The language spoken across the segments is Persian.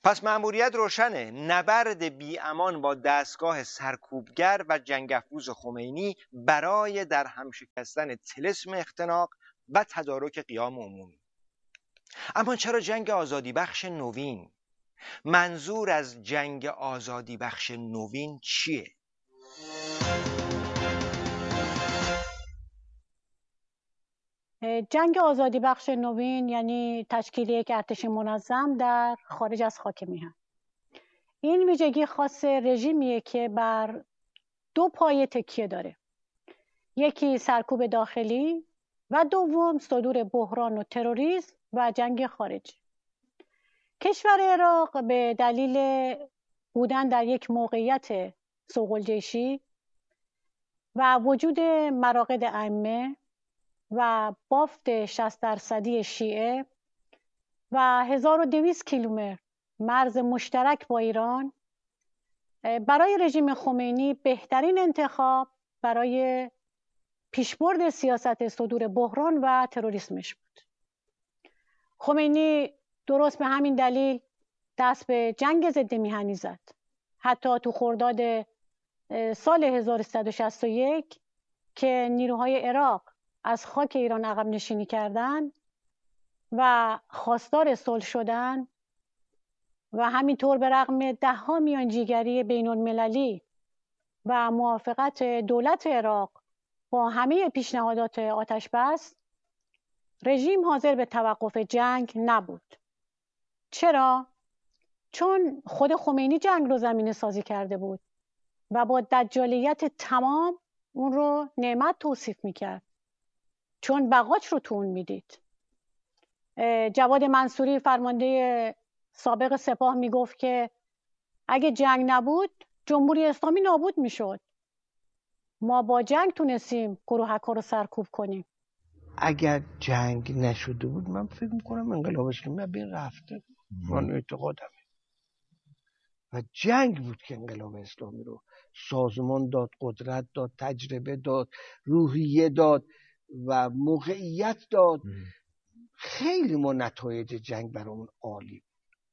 پس مأموریت روشنه، نبرد بی‌امان با دستگاه سرکوبگر و جنگ افروز خمینی برای در هم شکستن طلسم اختناق و تدارک قیام عمومی. اما چرا جنگ آزادی بخش نوین؟ منظور از جنگ آزادی بخش نوین چیه؟ جنگ آزادی بخش نوین یعنی تشکیل یک ارتش منظم در خارج از خاک میهن. این ویژگی خاص رژیمیه که بر دو پایه تکیه داره. یکی سرکوب داخلی و دوم صدور بحران و تروریسم و جنگ خارجی. کشور عراق به دلیل بودن در یک موقعیت صقل‌جیشی و وجود مراقد ائمه و بافت 60% شیعه و 1200 کیلومتر مرز مشترک با ایران، برای رژیم خمینی بهترین انتخاب برای پیشبرد سیاست صدور بحران و تروریسمش بود. خمینی درست به همین دلیل دست به جنگ ضد میهنی زد. حتی تو خرداد سال 1361 که نیروهای عراق از خاک ایران عقب نشینی کردند و خواستار صلح شدند و همینطور به رغم ده‌ها میانجیگری بین المللی و موافقت دولت عراق با همه پیشنهادات آتش بس، رژیم حاضر به توقف جنگ نبود. چرا؟ چون خود خمینی جنگ رو زمینه سازی کرده بود و با دجالیت تمام اون رو نعمت توصیف میکرد، چون بقاش رو تو اون میدید. جواد منصوری فرمانده سابق سپاه میگفت که اگه جنگ نبود جمهوری اسلامی نابود میشد. ما با جنگ تونستیم گروهک ها رو سرکوب کنیم. اگر جنگ نشده بود من فکر میکنم انقلاب اسلامی بین رفته. من اعتقادمه. و جنگ بود که انقلاب اسلامی رو سازمان داد، قدرت داد، تجربه داد، روحیه داد و موقعیت داد. خیلی ما نتایج جنگ برامون عالی.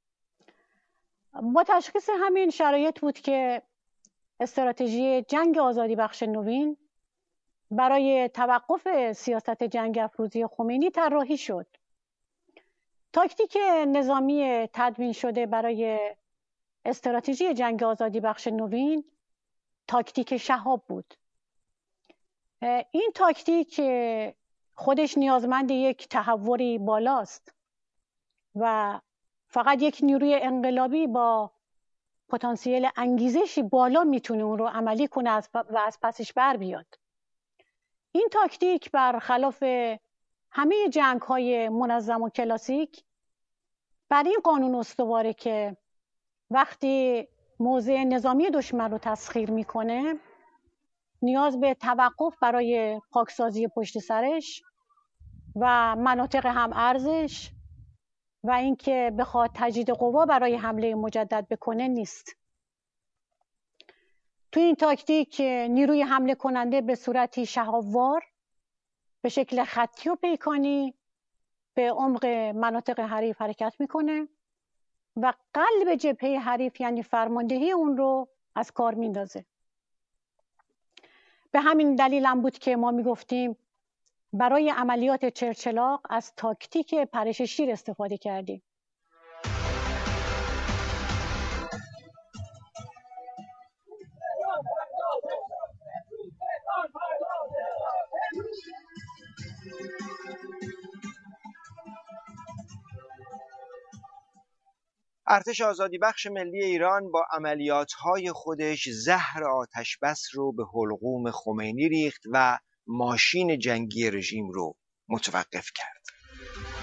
با تشخیص همین شرایط بود که استراتژی جنگ آزادی بخش نوین برای توقف سیاست جنگ افروزی خمینی طراحی شد. تاکتیک نظامی تدوین شده برای استراتژی جنگ آزادی بخش نوین تاکتیک شهاب بود. این تاکتیک خودش نیازمند یک تحوری بالاست و فقط یک نیروی انقلابی با پتانسیل انگیزشی بالا میتونه اون رو عملی کنه و از پسش بر بیاد. این تاکتیک برخلاف همه جنگ‌های منظم و کلاسیک بر این قانون استواره که وقتی موضع نظامی دشمن رو تسخیر میکنه نیاز به توقف برای پاکسازی پشت سرش و مناطق هم ارزش و اینکه بخواد تجدید قوا برای حمله مجدد بکنه نیست. تو این تاکتیک نیروی حمله کننده به صورتی شهابوار به شکل خطی و پیکانی به عمق مناطق حریف حرکت میکنه و قلب جبهه حریف یعنی فرماندهی اون رو از کار میندازه. به همین دلیل هم بود که ما میگفتیم برای عملیات چرچلاق از تاکتیک پرش شیر استفاده کردیم. ارتش آزادی بخش ملی ایران با عملیات‌های خودش زهر آتش بس رو به حلقوم خمینی ریخت و ماشین جنگی رژیم رو متوقف کرد.